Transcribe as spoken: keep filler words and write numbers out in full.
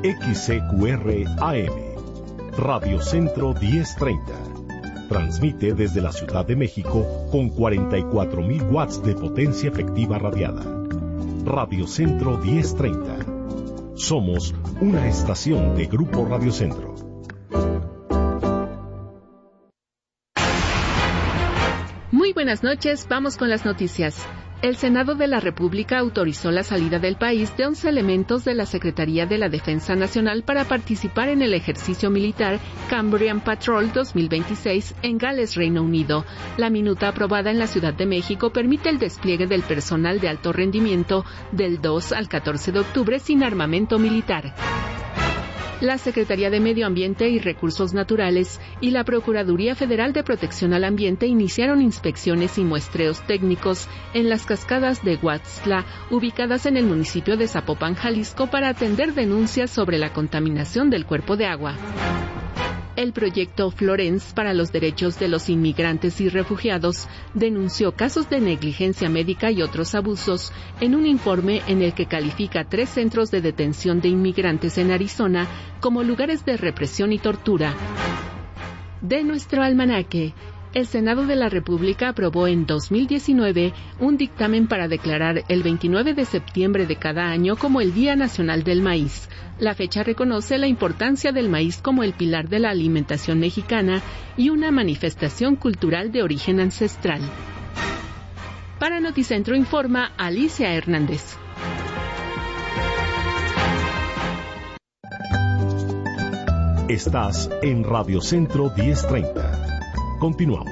X C Q R A M, Radio Centro diez treinta. Transmite desde la Ciudad de México con cuarenta y cuatro mil watts de potencia efectiva radiada. Radio Centro diez treinta. Somos una estación de Grupo Radio Centro. Muy buenas noches, vamos con las noticias. El Senado de la República autorizó la salida del país de once elementos de la Secretaría de la Defensa Nacional para participar en el ejercicio militar Cambrian Patrol dos mil veintiséis en Gales, Reino Unido. La minuta aprobada en la Ciudad de México permite el despliegue del personal de alto rendimiento del dos al catorce de octubre sin armamento militar. La Secretaría de Medio Ambiente y Recursos Naturales y la Procuraduría Federal de Protección al Ambiente iniciaron inspecciones y muestreos técnicos en las cascadas de Huaxtla, ubicadas en el municipio de Zapopan, Jalisco, para atender denuncias sobre la contaminación del cuerpo de agua. El proyecto Florence para los derechos de los inmigrantes y refugiados denunció casos de negligencia médica y otros abusos en un informe en el que califica tres centros de detención de inmigrantes en Arizona como lugares de represión y tortura. De nuestro almanaque, el Senado de la República aprobó en dos mil diecinueve un dictamen para declarar el veintinueve de septiembre de cada año como el Día Nacional del Maíz. La fecha reconoce la importancia del maíz como el pilar de la alimentación mexicana y una manifestación cultural de origen ancestral. Para Noticentro informa Alicia Hernández. Estás en Radio Centro diez treinta. Continuamos.